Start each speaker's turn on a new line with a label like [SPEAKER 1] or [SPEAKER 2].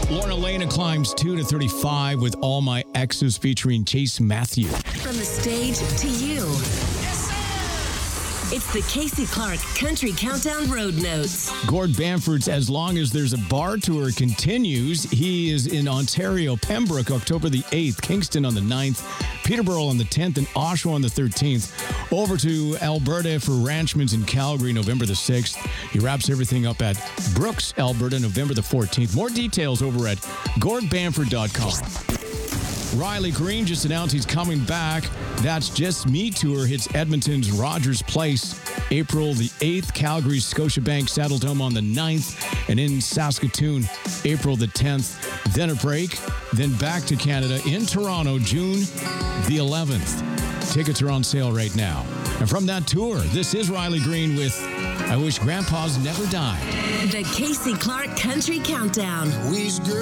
[SPEAKER 1] Lorna Lena climbs 2 to 35 with All My Exes featuring Chase Matthew.
[SPEAKER 2] From the stage to you. It's the Casey Clark Country Countdown Road Notes.
[SPEAKER 1] Gord Bamford's As Long As There's a Bar tour continues. He is in Ontario, Pembroke, October the 8th, Kingston on the 9th, Peterborough on the 10th, and Oshawa on the 13th. Over to Alberta for Ranchmans in Calgary, November the 6th. He wraps everything up at Brooks, Alberta, November the 14th. More details over at gordbamford.com. Riley Green just announced he's coming back. That's Just Me Tour hits Edmonton's Rogers Place April the 8th, Calgary's Scotiabank Saddledome on the 9th, and in Saskatoon, April the 10th. Then a break, then back to Canada in Toronto, June the 11th. Tickets are on sale right now. And from that tour, this is Riley Green with I Wish Grandpas Never Died.
[SPEAKER 2] The Casey Clark Country Countdown.